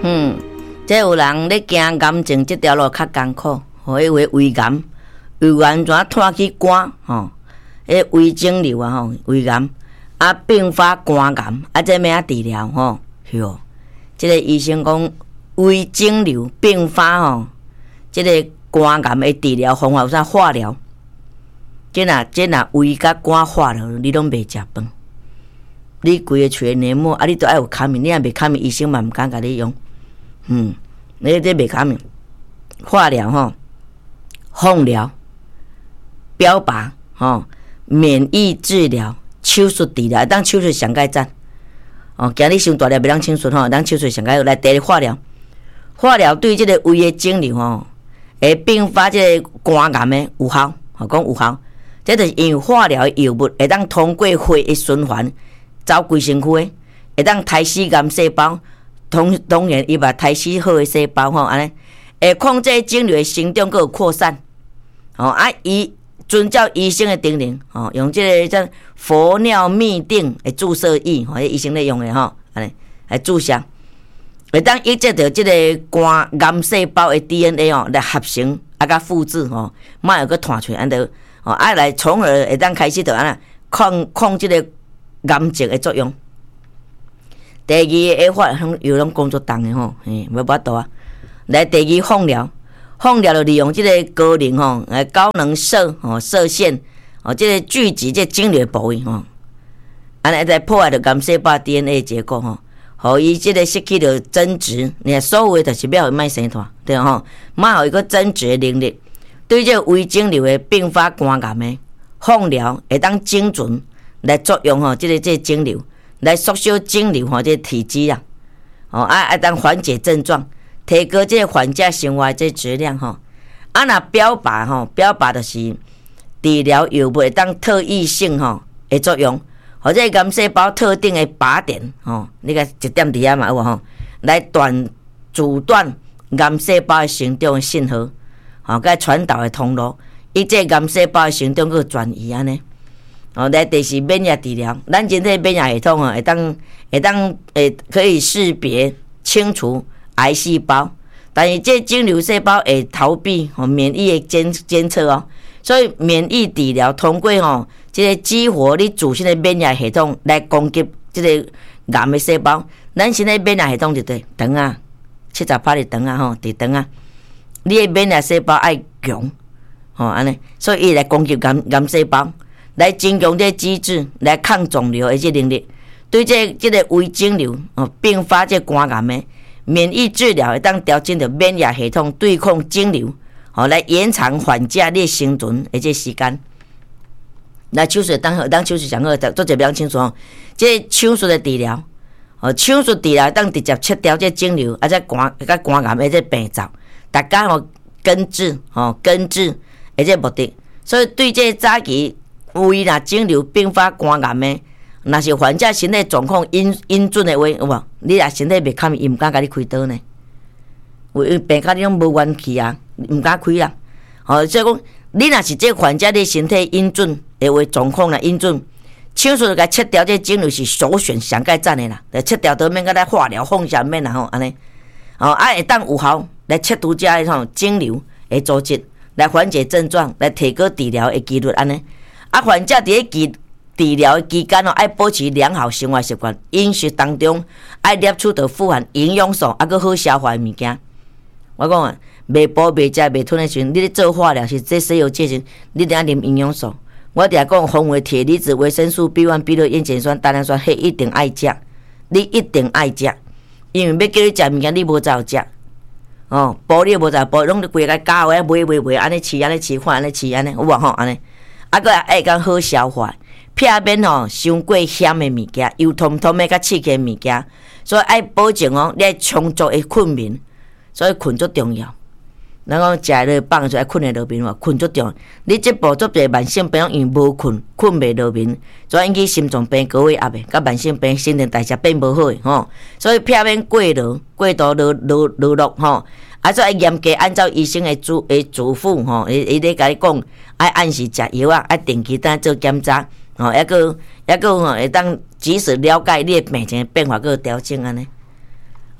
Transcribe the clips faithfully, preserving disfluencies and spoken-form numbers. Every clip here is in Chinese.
嗯，这有人咧行癌症这条路较艰苦，吼，迄为胃癌，胃癌怎拖去肝吼？迄胃肿瘤啊吼，胃癌啊并发肝癌，啊这咩啊治疗吼？哟，这个医生讲胃肿瘤并发吼，这个肝癌的治疗方法有啥化疗？这若这若胃甲肝化疗，你拢袂食饭。你规个喙黏膜啊，你都爱有卡面，你若袂卡面，医生嘛毋敢甲你用。嗯，你这袂卡面，化疗吼，放疗、标靶吼、免疫治疗、手术治疗，当手术上解赞。哦，今日伤大粒袂当手术吼，当手术上解来第一化疗。化疗对这个胃的肿瘤吼，会并发这个肝癌的有效，吼讲有效。这就是因为化疗的药物会当通过血的循环走规身躯的，会当杀死癌细胞，同当然伊嘛杀死好的细胞吼，安尼会控制肿瘤的生长佮扩散。哦啊，伊遵照医生的叮咛，哦用这个叫氟尿嘧啶的注射液，吼，医生咧用的吼，安尼来注射，会当抑制着这个肝癌细胞的 D N A 哦来合成啊甲复制吼，莫有个弹出安着。哦，爱来从而会当开始着安那抗抗这个癌症的作用。第二个法有拢工作重的吼，嘿，无法度啊。来第二放疗，放疗就利用这个高能吼，来高能射吼射线哦，这个聚集这肿瘤部位吼，安尼来破坏着癌细胞 D N A 结构吼，互伊这个失去着增殖，你所有的就是不要卖生团，对吼，莫互伊个增殖的能力。对这胃肿瘤的并发肝癌的放疗会当精准来作用吼，这个这个肿瘤来缩小肿瘤吼这个体积啊，哦啊啊当缓解症状，提高这个患者生活这质量吼。啊那标靶吼，标靶就是治疗药物会当特异性吼的作用，或者癌细胞特定的靶点吼，你个一点伫遐嘛有无吼，来断阻断癌细胞的生长的信号。吼，甲传导的通路，抑制癌细胞的生长佮转移安尼。哦，来第四免疫治疗，咱人体免疫系统哦，会当会当诶可以识别清除癌细胞，但是这肿瘤细胞会逃避吼免疫的监监测哦，所以免疫治疗通过吼这个激活你自身的免疫系统来攻击这个癌的细胞，咱身体免疫系统就对长啊，七十趴的长啊吼，伫长啊。你的免疫细胞爱强，吼安尼，所以伊来攻击癌癌细胞，来增强这机制，来抗肿瘤的这能力。对这这个胃肿瘤哦并发这肝癌的免疫治疗，会当调整着免疫系统对抗肿瘤，吼来延长患者你生存的这时间。来手术当好，当手术上好，做者比较清楚哦。这手术的治疗，哦手术治疗当直接切掉这肿瘤，啊这肝甲肝癌的这病灶。大家吼根治吼根治，而且目的，所以对这早期胃若肿瘤并发肝癌的，若是患者身体状况阴阴准的话，有无？你若身体袂堪，伊毋敢甲你开刀呢。有病甲你拢无元气啊，毋敢开啦。吼，所以讲，你若是这患者你身体阴准的话，状况若阴准，手术甲切掉这肿瘤是首选上解赞的啦。来切掉都免甲咱化疗放下免啦吼，安尼。哦，啊会当有效。来切除这迄种肿瘤的组织，来缓解症状，来提高治疗的几率安尼。啊，患者伫咧治治疗的期间哦，爱保持良好生活习惯，饮食当中爱摄取到富含营养素啊，佮好消化的物件。我讲啊，袂补袂食袂吞的时阵，你咧做化疗是这西药剂时，你定要啉营养素。我定讲丰富的铁离子、维生素 B 一、B 六、烟碱酸、单氨酸，迄一定爱食，你一定爱食，因为要叫你食物件，你无照食。哦，补你无在补，拢规个加话买买买，安尼饲安尼饲看安尼饲安尼，有无吼安尼？啊个爱讲好消化，避免吼伤过咸的物件，油通通的甲刺激的物件，所以爱保证哦，你爱充足的困眠，所以困足重要。咱讲食落放出来困会落眠嘛，困足重要。你这步做侪慢性病，因为无困，困袂落眠，所以引起心脏病、高血压的，甲慢性病、新陈代谢变无好的吼。所以避免过劳、过度劳劳劳碌吼。啊，所以严格按照医生的嘱的嘱咐吼，伊伊咧甲你讲，爱按时食药啊，爱定期当做检查，吼，抑个抑个吼会当及时了解你的病情变化，个调整安尼。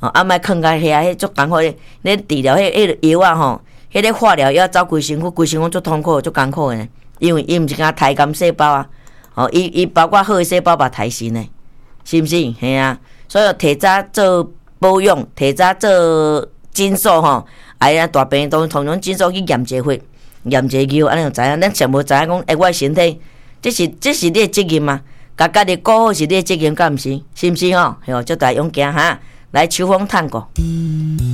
哦，啊，莫囥甲遐，迄足艰苦咧。咧治疗迄迄个药啊吼，迄个化疗药走规身躯，规身躯足痛苦，足艰苦诶。因为伊毋是敢杀癌细胞啊，哦，伊伊包括好诶细胞嘛杀死呢，是毋是？嘿啊，所以提早做保养，提早做诊所吼，哎呀，大病都通常诊所去验一下血，验一下尿，安尼就知影。咱上无知影讲，哎，我诶身体，这是这是你诶责任嘛？家家己顾好是你诶责任，敢毋是？是毋是吼？吼，就大勇行哈，来秋风探过。